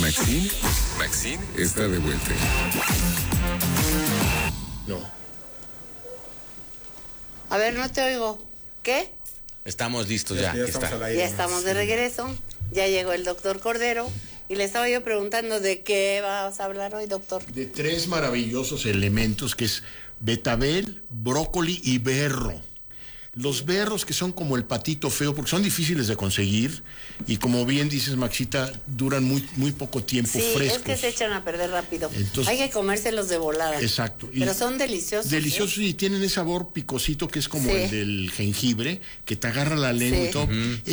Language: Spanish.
Maxine está de vuelta. No. A ver, no te oigo. ¿Qué? Estamos listos ya. estamos al aire. Ya estamos de regreso. Ya llegó el doctor Cordero. Y le estaba yo preguntando de qué vas a hablar hoy, doctor. De 3 maravillosos elementos que es betabel, brócoli y berro. Los berros, que son como el patito feo, porque son difíciles de conseguir y como bien dices, Maxita, duran muy poco tiempo frescos. Es que se echan a perder rápido. Entonces, hay que comérselos de volada. Exacto. Pero son deliciosos. Deliciosos, y tienen ese sabor picosito que es como Sí. el del jengibre, que te agarra la lengua y todo.